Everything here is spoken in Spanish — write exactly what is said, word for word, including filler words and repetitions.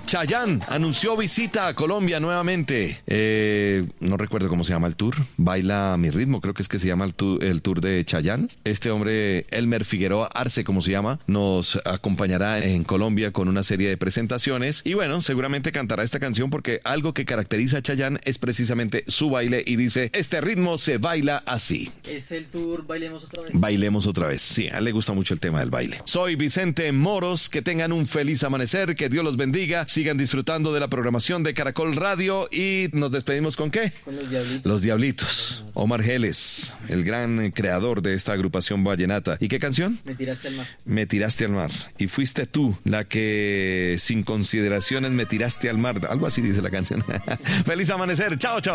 Chayanne anunció visita a Colombia nuevamente. Eh, no recuerdo cómo se llama el tour. Baila a mi ritmo, creo que es que se llama el, tu, el tour de Chayanne. Este hombre, Elmer Figueroa Arce, como se llama, nos acompañará en Colombia con una serie de presentaciones. Y bueno, seguramente cantará esta canción porque algo que caracteriza a Chayanne es precisamente su baile y dice, este ritmo se baila así. ¿Es el tour Bailemos Otra Vez? Bailemos otra vez. Sí, a él le gusta mucho el tema del baile. Soy Vicente Moros, que tengan un feliz amanecer, que Dios los bendiga, sigan disfrutando de la programación de Caracol Radio y nos despedimos ¿con qué? Con los Diablitos. Los Diablitos. Omar Geles, el gran creador de esta agrupación vallenata. ¿Y qué canción? Me tiraste al mar. Me tiraste al mar. Y fuiste tú la que sin consideraciones me tiraste al mar. Algo así dice la canción. Feliz amanecer. Chao, chao.